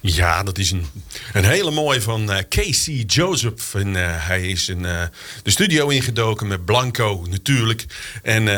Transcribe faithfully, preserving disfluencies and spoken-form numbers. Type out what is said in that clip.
Ja, dat is een, een hele mooie van uh, Casey Joseph. En, uh, hij is in uh, de studio ingedoken met Blanco natuurlijk. En uh,